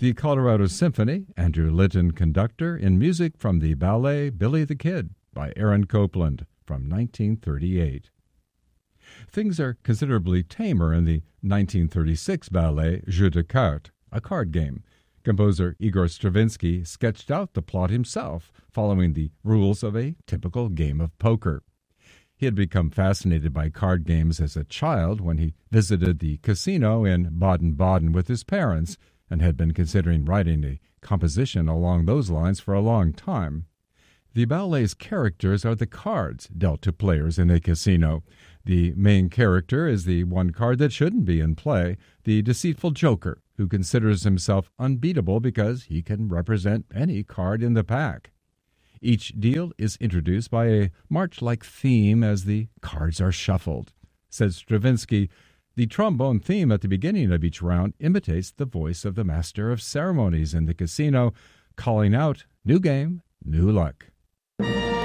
The Colorado Symphony, Andrew Litton conductor, in music from the ballet Billy the Kid by Aaron Copland from 1938. Things are considerably tamer in the 1936 ballet Jeu de cartes, a card game. Composer Igor Stravinsky sketched out the plot himself, following the rules of a typical game of poker. He had become fascinated by card games as a child when he visited the casino in Baden-Baden with his parents and had been considering writing a composition along those lines for a long time. The ballet's characters are the cards dealt to players in a casino. The main character is the one card that shouldn't be in play, the deceitful joker, who considers himself unbeatable because he can represent any card in the pack. Each deal is introduced by a march-like theme as the cards are shuffled. Says Stravinsky, the trombone theme at the beginning of each round imitates the voice of the master of ceremonies in the casino, calling out, "New game, new luck."